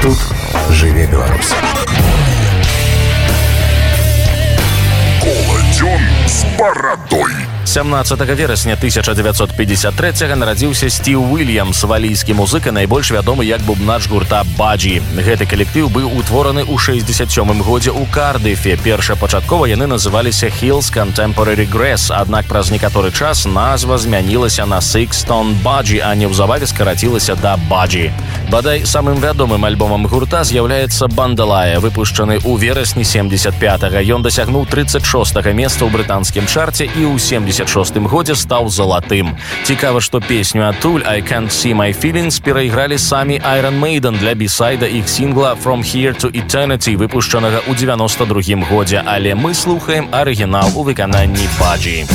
Тут жыве Беларусь. Коладзён з барадой. 17 верасня 1953 нарадзіўся Стив Уильямс, валійскі музыка, найбольш вядомы як бубнач гурта Баджі. Гэты калектыў быў утвораны ў 67 годзе ў Кардыфе. Першапачаткова яны называліся Hills Contemporary Grass, аднак праз некаторы час назва змянілася на Six Stone Bajji, а неўзабаве скарацілася да Баджі. Бадай, самым вядомым альбомам гурта з'яўляецца «Бандалая», выпушчаны ў верасні 75-го. Ён дасягнуў 36-го месца ў брытанскім чарце і ў 76-м годзе стаў залатым. Цікава, што песню адтуль «I Can't See My Feelings» перайгралі самі Iron Maiden для бісайда іх сінгла «From Here to Eternity», выпушчанага ў 92-м годзе, але мы слухаем арыгінал у выкананні Баджі.